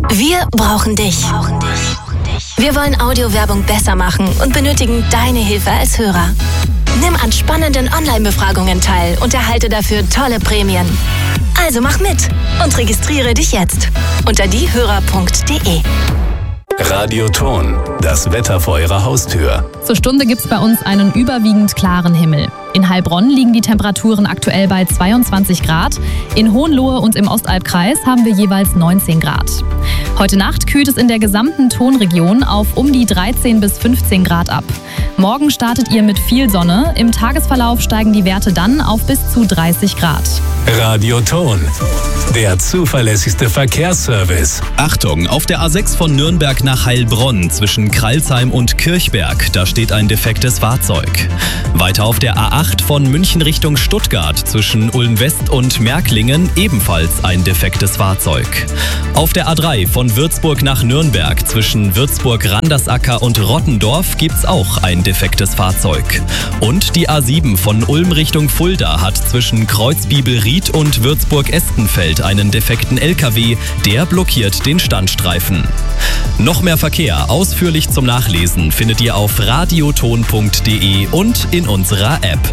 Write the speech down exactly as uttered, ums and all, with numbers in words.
Wir brauchen dich. Wir wollen Audiowerbung besser machen und benötigen deine Hilfe als Hörer. Nimm an spannenden Online-Befragungen teil und erhalte dafür tolle Prämien. Also mach mit und registriere dich jetzt unter diehörer punkt de. Radioton, das Wetter vor Ihrer Haustür. Zur Stunde gibt es bei uns einen überwiegend klaren Himmel. In Heilbronn liegen die Temperaturen aktuell bei zweiundzwanzig Grad. In Hohenlohe und im Ostalbkreis haben wir jeweils neunzehn Grad. Heute Nacht kühlt es in der gesamten Tonregion auf um die dreizehn bis fünfzehn Grad ab. Morgen startet ihr mit viel Sonne. Im Tagesverlauf steigen die Werte dann auf bis zu dreißig Grad. Radioton, der zuverlässigste Verkehrsservice. Achtung, auf der A sechs von Nürnberg nach Heilbronn zwischen Kralsheim und Kirchberg, da steht ein defektes Fahrzeug. Weiter auf der A acht von München Richtung Stuttgart zwischen Ulm-West und Märklingen ebenfalls ein defektes Fahrzeug. Auf der A drei von Würzburg nach Nürnberg zwischen Würzburg-Randersacker und Rottendorf gibt's auch ein defektes Fahrzeug. Und die A sieben von Ulm Richtung Fulda hat zwischen Kreuzbibelried und Würzburg-Estenfeld einen defekten L K W, der blockiert den Standstreifen. Noch mehr Verkehr ausführlich zum Nachlesen findet ihr auf radioton punkt de und in unserer App.